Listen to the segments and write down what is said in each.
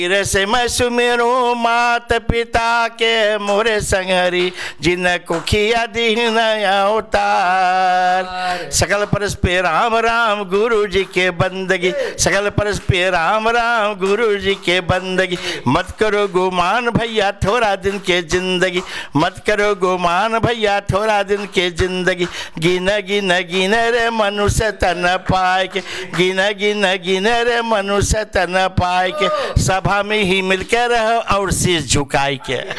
गिर से मैं सुमेरू मात पिता के मोरे संगरी जिनको किया दीन अवतार। सकल परस पे राम राम गुरु जी के बंदगी, सकल परस पे राम राम गुरु जी के बंदगी। मत करो गुमान भैया थोड़ा दिन के जिंदगी, मत करो गुमान भैया थोड़ा दिन के जिंदगी। गिन गिन गिन रे मनुष्य तन पाए के, गिन गिन गिन रे मनुष्य तन पाए के। सभा में ही मिलकर रहो और शीश झुकाई के। एक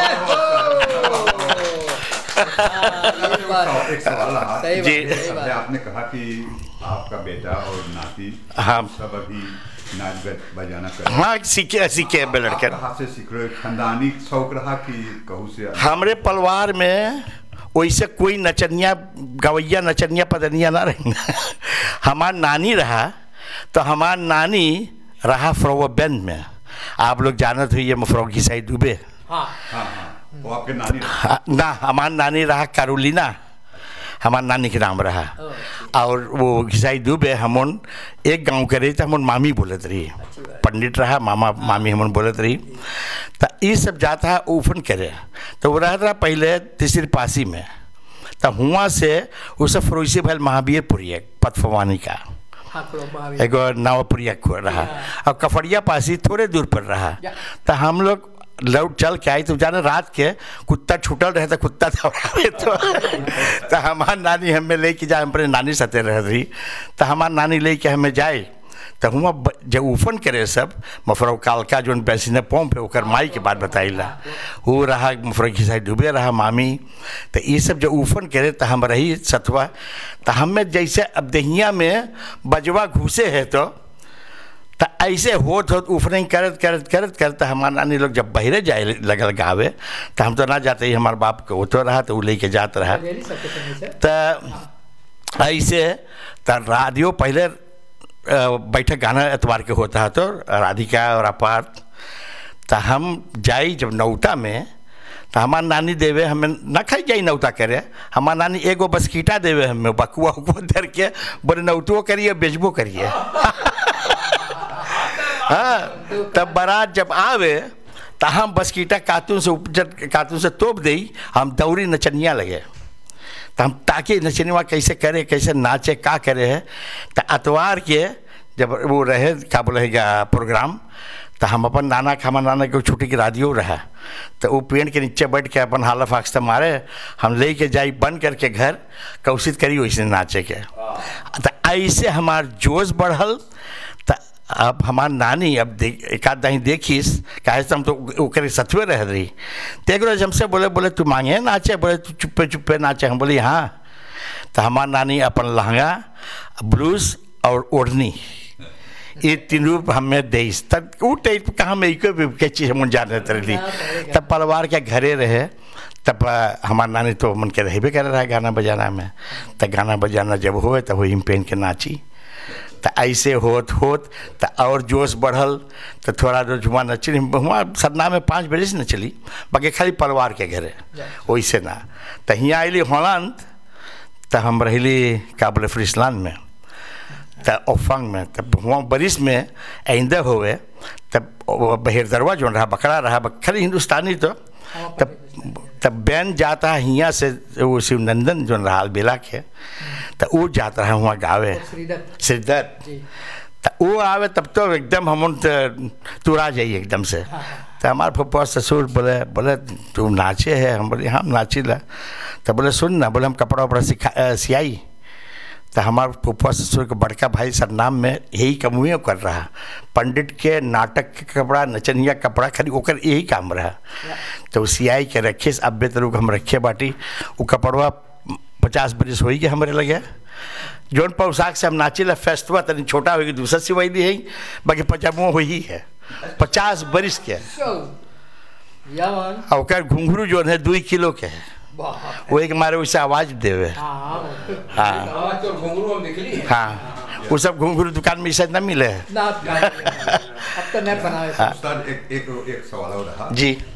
सवाल जी आपने कहा कि आपका बेटा और नाती हाँ सब अभी नाच बजाना कर, हाँ सीखे लड़के कहाँ से सीख रहे? खानदानी शौक रहा कि कहूँ से? हमरे परिवार में वैसे कोई नचनिया गवैया नचनिया पदनिया ना रही। हमार नानी रहा तो हमार नानी रहा फ्रोबेंड में, आप लोग जानत हुई ये मफरोग की साइड डूबे। हाँ हाँ, वो आपके नानी ना, हमार नानी रहा कैरोलिना, हमार नानी के नाम रहा। और वो घिसाई डूबे हमन एक गांव के रही तो हमन मामी बोलत रही, पंडित रहा मामा मामी हमन बोलत रही। तो ये सब जाता है ओफन करे तो वो रहता पहले तीसरी पासी में। तो हुआ से उसे फरोसी भैल महावीरपुरी पथफवानी का एगो नावपुरिया रहा और कफड़िया पासी थोड़े दूर पर रहा। तो हम लोग लौट चल के आई तो जाने रात के कुत्ता छूटल रहे तो कुत्ता दौड़ावे तो हमार नानी हमें ले के जाए, अपने नानी साथे रह रही तो हमार नानी ले के हमें जाए तो हुआ जब उफन करे सब मफरव कालका जो बैसिने पंप है ओकर माई के बात बताइला वो रहा मफरव घिसाई डूबे रहा मामी। तो ये सब जब उफन करे तो हम रही सतवा तो हमें जैसे अब दहिया में बजवा घुसे है तो ऐसे होत उफनिंग करत करत करत करत हमारे नानी लोग जब बहरे जाए लगल गावे तो हम तो ना जाते ही हमारे बाप को होतो रहा तो वो लेके जात रहा। तो ऐसे तो रेडियो पहले बैठक गाना एतवार के होता है तो राधिका और अपार। तो हम जाई जब नौता में तो हमार नानी देवे हमें न खाई जाई नौता करे, हमार नानी एगो बसकीटा देवे हमें बकुआ उकुआ धर के बोले नौतुओ करिए बेचबो करिए। हाँ तब बारात जब आवे तो हम बसकीटा कातून से तोप दी, हम दौड़ी नचनिया लगे तो हम ताकि नचनिया कैसे करे कैसे नाचे का करे है। तो अतवार के जब वो रहे क्या बोलेगा प्रोग्राम तो हम अपन नाना खामा नाना के छुट्टी की रादियो रहा तो वो पेड़ के नीचे बैठ के अपन हाला फाख्ता मारे हम ले के जाई बंद करके घर कोशिश करी वैसे नाचे के। तो ऐसे हमार जोश बढ़ल। तो अब हमार नानी अब एक आध दही देखीस कहे हम तो ओकरे सतवे रह रही तो एक रोज हमसे बोले तू मांगे नाचे, बोले तू चुप्पे चुप्पे नाचे। हम बोले हाँ। तो हमार नानी अपन लहंगा ब्लूज और ओढ़नी ये तीनों हमें देस तब वो टाइप कहाँ में एक चीज़ हम जाने रही। तब परिवार के घरे रहे तब हमार नानी तो मन के रहबे कर रहा है गाना बजाना में। तो गाना बजाना जब हुए तो वही पहन के नाची। तो ऐसे होत तो और जोश बढ़ल तो थोड़ा रोज हुआ नचली हुआ सरना में 5 बजे से न चली बाकी खाली परिवार के घरे वैसे ना। तो यहाँ अली होलंद तो हम रही का बोले फ्रिसलैंड में तो ओफंग में तब हुआ बरिस में आइंदा हुए तब बहेरदरवा जो रहा बकरा रहा खाली हिंदुस्तानी तो तब बैन जाता है यहाँ से वो शिवनंदन जो रहा बेला के तो वो जाता है वहाँ गावे श्रीधर तो वो आवे तब तो एकदम हम तुरा जाइए एकदम से। तो हमारे फुप्पा ससुर बोले तू नाचे है? हम बोले हम नाचिला। तो बोले सुन ना, बोले हम कपड़ा वपड़ा सियाई। तो हमारे फुप्पा ससुर के बड़का भाई सरनाम में यही कमुए कर रहा, पंडित के नाटक के कपड़ा नचनिया कपड़ा खाली ओकर यही काम रहा। तो सियाई के रखे अब तरुक हम रखे बाटी वो कपड़वा 50 बरिस हो गए हमारे लगे जौन पोशाक से हम नाचिला फेस्टवा तनी छोटा होगी दूसरा सिवाई दी है बाकी पजामो हो ही है 50 बरिस के। और घुंघरू जो है 2 किलो के है वो एक मारे वैसे आवाज देवे। हाँ वो सब घुंघरू दुकान में शायद न मिले है। अब तो नहीं बनाए। एक सवाल और रहा जी।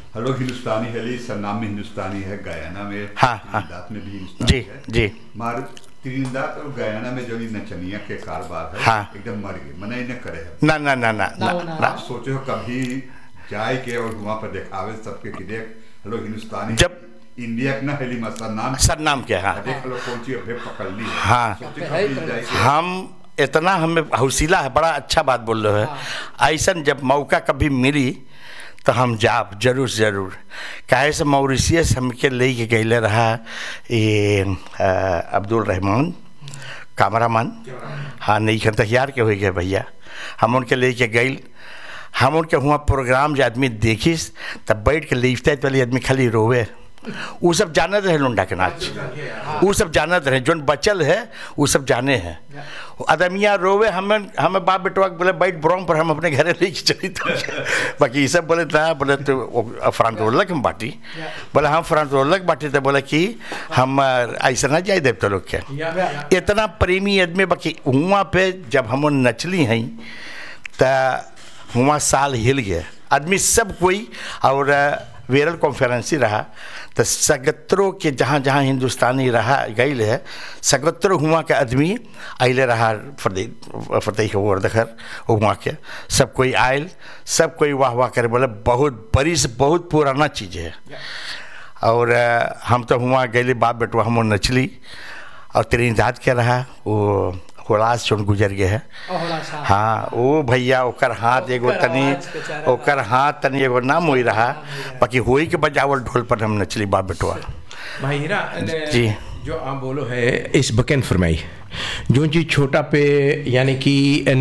हेलो हिंदुस्तानी है, सरनाम में हिंदुस्तानी है, गयाना में, हाँ, त्रिनिदाद में भी हिंदुस्तानी जी है। जी मार त्रिनिदाद और गयाना में जो नचनिया के कारोबार है, हाँ। एकदम मर गए, मना इन्हें करे है। ना ना ना ना ना, ना, ना। सोचो कभी जाए के और वहाँ पर दिखावे सबके कि देख हेलो हिंदुस्तानी जब इंडिया के ना हेली मा सरनाम क्या, हाँ देख हेलो कौन सी अभे पकड़ ली है। हाँ। सोचे कभी जाए के हम इतना हमें हौसला है, बड़ा अच्छा बात बोल रहे हो। ऐसा जब मौका कभी मिली तो हम जाब जरूर जरूर। काहे से मॉरिशियस हमके ले के गए रहा ये अब्दुल रहमान कैमरामैन, हाँ नहीं खन तैयार के हो गए भैया, हम उनके ले के गए। हम उनके हुआ प्रोग्राम जो आदमी देखिस तब बैठ के लिखते वाले आदमी खाली रोवे। वो सब जानत रहे लुंडा के नाच, वो सब जानत रहे, जो बचल है वो सब जाने हैं। आदमिया रोवे, हमें बाप बेटवा बोले बैठ ब्रोम पर हम अपने घरे लेके चली तो बाकी ये सब बोले ना, बोले तो फ्रंट रोलक हम बाटी, बोले हम फ्रंट रोलक बाटी तो बोले कि हम ऐसा ना जाए देवता लोग के इतना प्रेमी आदमी। बाकी हुआ पे जब हम नचली हैं तो हुआ साल हिल गया आदमी सब कोई। और वेरल कॉन्फ्रेंस रहा तो सगत्रों के जहाँ जहाँ हिंदुस्तानी रहा गई है, सगत्रों हुआ के आदमी आइले रहा फतेह वर्दखर हुआ के सब कोई आयल, सब कोई वाह वाह करे, बोले बहुत बड़ी से बहुत पुराना चीज़ है। और हम तो हुआ गए बाप बेटवा हम नचली। और त्रिनिदाद के रहा वो होलास चुन गुजर गए है, हाँ वो भैया ओकर हाथ एगो तनी, ओकर हाथ तनी एगो नाम होई रहा, बाकी होई के बजावल ढोल पर हम नचली बाप बेटवा। भाई हीरा जी जो आप बोलो है इस बकन फरमाई जो चीज छोटा पे यानी कि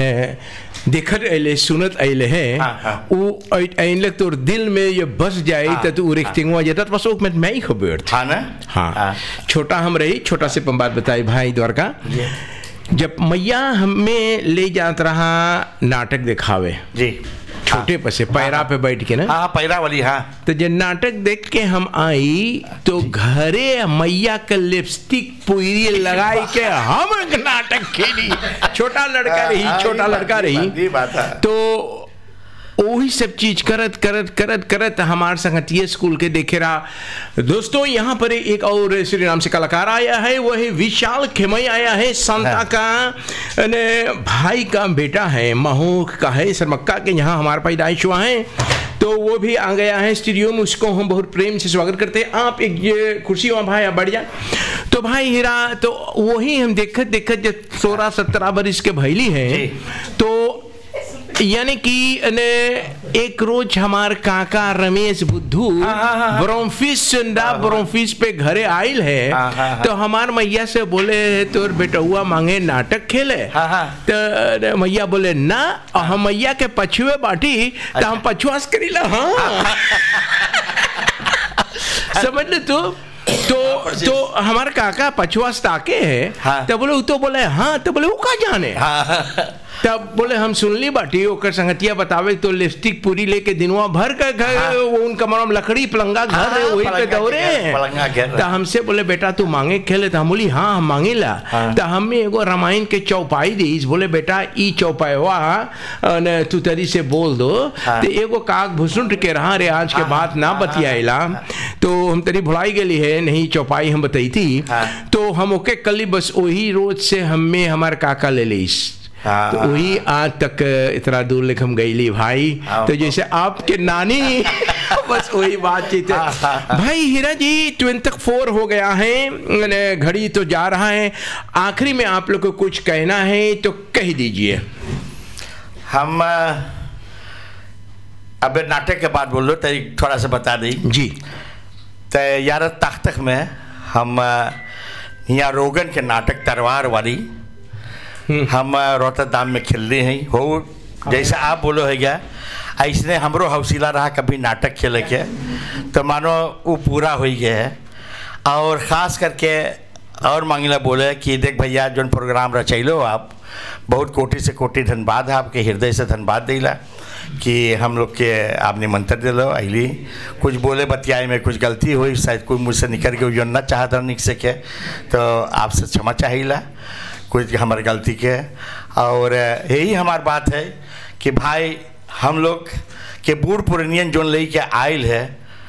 देखत अले सुनत अले है वो अइले तोर दिल में ये बस जाए तो तू रिक्तिंग हो जाता बस ओक में मैं ही खबर हाँ ना हाँ छोटा हम रही छोटा से बात बताई भाई द्वारका। जब मैया हमें ले जात रहा नाटक दिखावे जी छोटे पसे पैरा पे बैठ के ना, हाँ पैरा वाली, हाँ तो जब नाटक देख के हम आई तो घरे मैया का लिपस्टिक पूरी लगाई के हम नाटक खेली। छोटा लड़का रही, छोटा लड़का रही, तो वही सब चीज करत करत करत करत हमारे संगतिये स्कूल के देखे रहा। दोस्तों यहाँ पर एक और श्री राम से कलाकार आया है, वो है विशाल खेमई आया है, संता का भाई का बेटा है, महूख का है, सरमक्का के यहाँ हमारा पैदाइश हुआ है, तो वो भी आ गया है स्टूडियो में, उसको हम बहुत प्रेम से स्वागत करते हैं। आप एक ये कुर्सी वहाँ भाई बढ़ जाए। तो भाई हीरा तो वही हम देखत देखत जब 16-17 बरिस के भैली है, तो यानी कि एक रोज हमार काका रमेश बुद्धू ब्रोमफिस पे घरे आयल है, तो हमार मैया से बोले तोर बेटुआ मांगे नाटक खेले, तो मैया बोले ना, और हम मैया के पछुए बाटी तो हम पछुआस करीला। हाँ समझ ले तो हमारे काका पछुआस ताके है, तो बोले तो बोले हाँ, तो बोले वो का जाने, तब बोले हम सुनली बाटी ओकर संगतिया बतावे तो लिपस्टिक पूरी लेके दिनवा भर का घर वो उनका मरम लकड़ी पलंगा घर है वही पे दौरे। तो हमसे बोले बेटा तू मांगे खेले, तो हम बोली हाँ हम मांगेला। तो हमें एगो रामायण के चौपाई दी, बोले बेटा ई चौपाईवा तू तरी से बोल दो, तो एगो काग भुसुंड के रहा रे आज के बात ना बतियाला, तो हम तरी भुलाई गेली है नहीं चौपाई हम बताई थी, तो हम ओके कल बस वही रोज से हमें हमारे काका ले लीस, तो वही आज तक इतना दूर लेकर हम गईली भाई। तो जैसे आपके नानी बस वही बातचीत है। भाई हीरा जी 24 हो गया है, घड़ी तो जा रहा है, आखिरी में आप लोग को कुछ कहना है तो कह दीजिए। हम अब नाटक के बाद बोल लो तो थोड़ा सा बता दी जी। तो यार तख्तक में हम यहाँ रोगन के नाटक तरवार वाली हम रोहतकदाम में खेल रहे हैं हो, जैसा आप बोलो है क्या ऐसने हमरो हौसला रहा कभी नाटक खेले के, तो मानो वो पूरा हो गया है। और ख़ास करके और मांगला बोले कि देख भैया जो प्रोग्राम रचैलो आप, बहुत कोटि से कोटि धन्यवाद है, आपके हृदय से धन्यवाद दिला कि हम लोग के आप निमंत्रण दिलो अली। कुछ बोले बतियाए में कुछ गलती हुई, शायद कोई मुझसे निकल के जो ना चाहता निक से के, तो आपसे क्षमा चाहिए कुछ हमारी गलती के। और यही हमारी बात है कि भाई हम लोग के बूढ़ पुरानियन जो ले के आयल है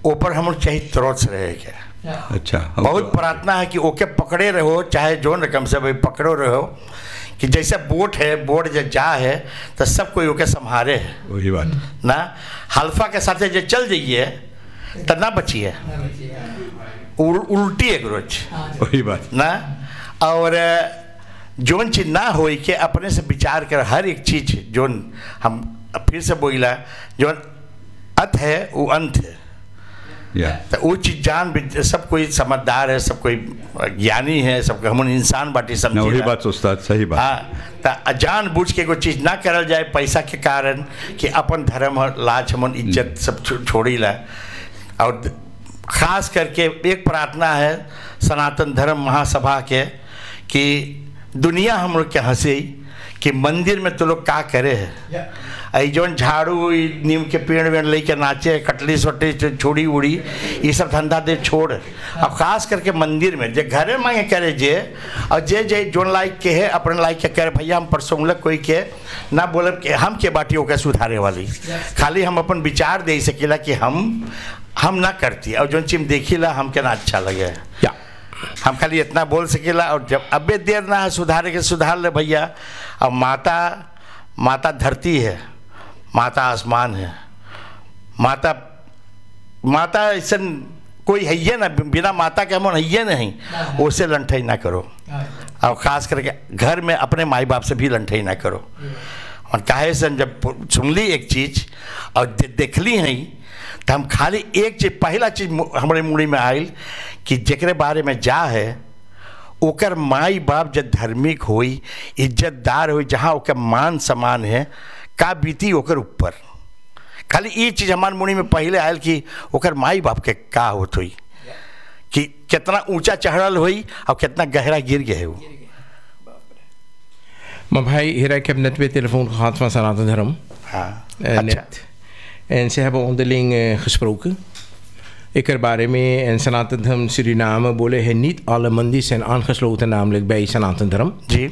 ऊपर हम चाहिए तुरंत से रहे क्या। अच्छा, बहुत प्रार्थना है कि ओके पकड़े रहो, चाहे जो रकम से भाई पकड़ो रहो, कि जैसे बोट है, बोट जब जा है तो सब कोई ओके संभारे है, वही बात ना। हल्फा के साथ जो चल जाइए तो ना बचिए, उल्टी एक रोज, वही बात ना। और जोन चीज ना हो के अपने से विचार कर हर एक चीज, जोन हम फिर से बोला, जोन अत है वो अंत है, तो वो चीज जान, सब कोई समझदार है, सब कोई ज्ञानी है, सब हम इंसान बाटी समझे, वही बात उस्ताद, सही बात। हाँ, तो जान बूझ के कोई चीज ना करल जाए पैसा के कारण, कि अपन धर्म लाज हमन इज्जत सब छोड़ी ला। और खास करके एक प्रार्थना है सनातन धर्म महासभा के, कि दुनिया हम लोग के हंसे कि मंदिर में तो लोग का करे है, आई जोन झाड़ू नीम के पेड़ वेड़ लेके नाचे, कटली सोटी छोड़ी उड़ी, ये सब धंधा दे छोड़। अब खास करके मंदिर में जे घरे मांगे करे जे, और जे जे जोन लाइक के है अपने लाइक के करे, भैया हम परसोंगलक कोई के ना बोले कि हम के बाटियों के सुधारे वाली, खाली हम अपन विचार दे सकेला कि हम ना करती, और जोन चीज देखिला हमके ना अच्छा लगे, हम खाली इतना बोल सकेला। और जब अबे देर ना है सुधारे के, सुधार ले भैया। अब माता धरती है, माता आसमान है, माता ऐसा कोई है ही ना, बिना माता के हम है नहीं, उससे लंठई ना करो। और ख़ास करके घर में अपने माई बाप से भी लंठई ना करो। और काहे से जब सुनली एक चीज़ और देखली नहीं, तो हम खाली एक चीज, पहला चीज हमारे मुड़ी में आयल कि जेकरे बारे में जा है ओकर माई बाप जब धार्मिक होई, इज्जतदार होई, जहाँ ओकर मान सम्मान है, का बीती ओकर ऊपर। खाली ये चीज़ हमारे मुड़ी में पहले आयल कि ओकर माई बाप के का होत हुई, कि कितना ऊंचा चढ़ल हुई और कितना गहरा गिर गया है वो। भाई hier ik heb net weer telefoon gehad van Sanaten Dharam. Net. En ze hebben onderling gesproken. Ik erbij mee en Sanaten Dharam Suriname बोले हैं niet alle मंदिर zijn aangesloten namelijk bij Sanaten Dharam. Ji.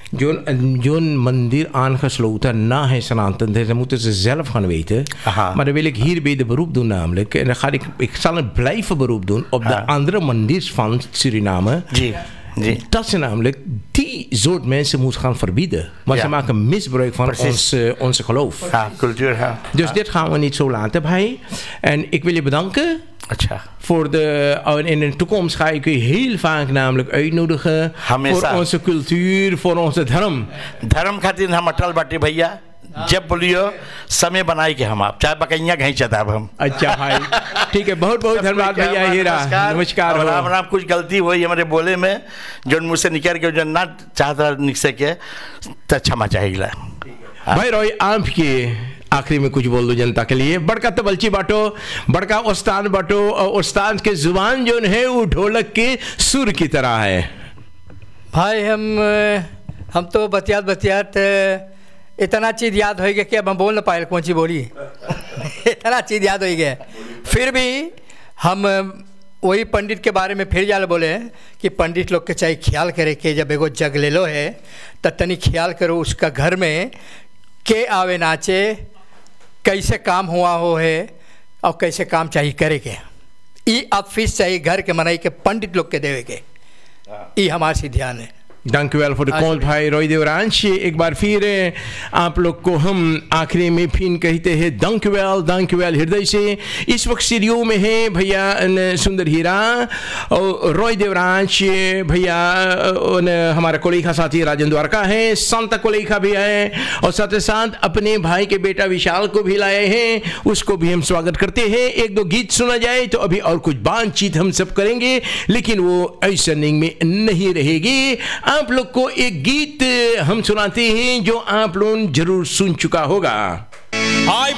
Zo'n mandir aangesloten na het Sanaten Dharam, moeten ze zelf gaan weten. Aha. Maar dan wil ik hierbij de beroep doen namelijk. En dan ga ik zal een blijven beroep doen op de andere mandirs van Suriname. Ji. Ji. Dat ze namelijk die soort mensen moet gaan verbieden. Want ze maken misbruik van onze geloof. Ja, cultuur. Ja. Dus dit gaan we niet zo laten, bhai. En ik wil je bedanken. Acha. Voor in de toekomst ga ik u heel vaak namelijk uitnodigen. Hamesa. Voor onze cultuur, voor onze धर्म. धर्म खातिर हम अटल बाटे भैया, जब बोलियो समय बनाई के हम आप चाहे बकैया घई चताब हम। अच्छा भाई, ठीक है, बहुत बहुत धन्यवाद भैया। हीरा नमस्कार। राम राम। कुछ गलती हुई हमारे बोले में, जो मुझसे निकल के जो ना चाहता निकसे के, तो क्षमा चाहिए भाई। रोई आपके आखिरी में कुछ बोल दो जनता के लिए। बड़का तबलची बाटो, बड़का उस्ताद बाटो, और उस्ताद के जुबान जो है वो ढोलक के सुर की तरह है। भाई हम तो बतियात इतना चीज़ याद हो गया कि अब हम बोल ना पाए कौन सी बोली इतना चीज़ याद हो गया। फिर भी हम वही पंडित के बारे में फिर जाल बोले कि पंडित लोग के चाहिए ख्याल करे कि जब एगो जग ले लो है तो तनी ख्याल करो उसका घर में के आवे नाचे, कैसे काम हुआ हो है और कैसे काम चाहिए करे के। ई ऑफिस चाहिए घर के मनाई के पंडित लोग के देवे के, ई हमारे ध्यान है। Dank u wel voor de komst भाई रोई देवरांश। एक बार फिर आप लोग को हम आखिरी में फिर कहते हैं dank u wel हृदय से। इस वक्त स्टूडियो में है भैया सुंदर हीरा और रोई देवरांश भैया, हमारा कोलेखा साथी राजन द्वारका है, संता कोलेखा भी है, और साथ ही साथ अपने भाई के बेटा विशाल को भी लाए हैं, उसको भी हम स्वागत करते हैं। एक दो गीत सुना जाए तो अभी और कुछ बातचीत हम सब करेंगे, लेकिन वो ऐसा में नहीं रहेगी। आप लोग को एक गीत हम सुनाते हैं जो आप लोग जरूर सुन चुका होगा।